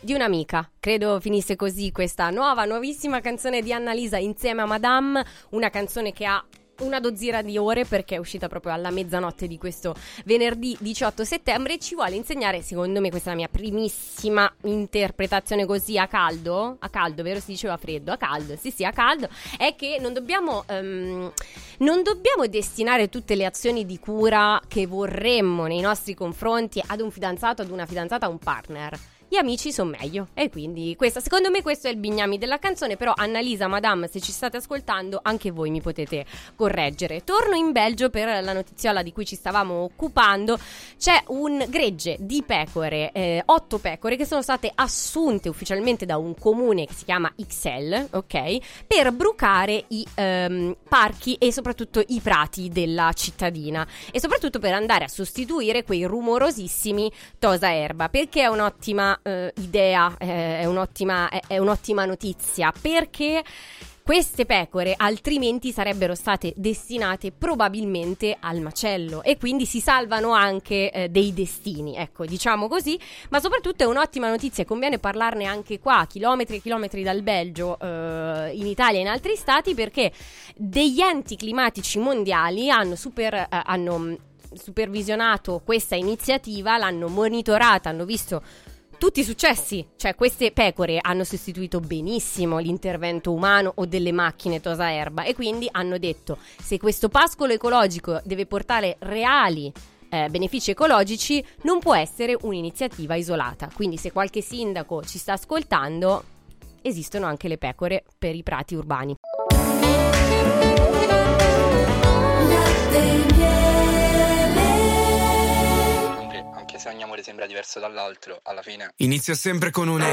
di un'amica. Credo finisse così questa nuovissima canzone di Annalisa insieme a Madame, una canzone che ha una dozzina di ore perché è uscita proprio alla mezzanotte di questo venerdì 18 settembre e ci vuole insegnare, secondo me questa è la mia primissima interpretazione così a caldo, vero? Si diceva freddo, a caldo, sì a caldo, è che non dobbiamo destinare tutte le azioni di cura che vorremmo nei nostri confronti ad un fidanzato, ad una fidanzata, a un partner. Gli amici sono meglio e quindi secondo me questo è il bignami della canzone. Però Annalisa, Madame, se ci state ascoltando anche voi mi potete correggere. Torno in Belgio per la notiziola di cui ci stavamo occupando. C'è un gregge di pecore, 8 pecore che sono state assunte ufficialmente da un comune che si chiama Ixelles, ok, per brucare i parchi e soprattutto i prati della cittadina e soprattutto per andare a sostituire quei rumorosissimi tosa erba, perché è un'ottima idea, è un'ottima notizia, perché queste pecore altrimenti sarebbero state destinate probabilmente al macello e quindi si salvano anche dei destini, ecco, diciamo così. Ma soprattutto è un'ottima notizia e conviene parlarne anche qua, chilometri e chilometri dal Belgio, in Italia e in altri stati, perché degli enti climatici mondiali hanno supervisionato questa iniziativa, l'hanno monitorata, hanno visto tutti i successi, cioè queste pecore hanno sostituito benissimo l'intervento umano o delle macchine tosa erba e quindi hanno detto: se questo pascolo ecologico deve portare reali benefici ecologici, non può essere un'iniziativa isolata. Quindi se qualche sindaco ci sta ascoltando, esistono anche le pecore per i prati urbani. Se ogni amore sembra diverso dall'altro, alla fine inizia sempre con un